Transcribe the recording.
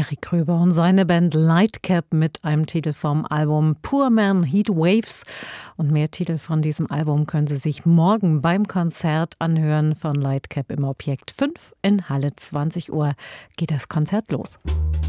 Erik Gröber und seine Band Lightcap mit einem Titel vom Album Poor Man Heat Waves. Und mehr Titel von diesem Album können Sie sich morgen beim Konzert anhören von Lightcap im Objekt 5 in Halle. 20 Uhr geht das Konzert los.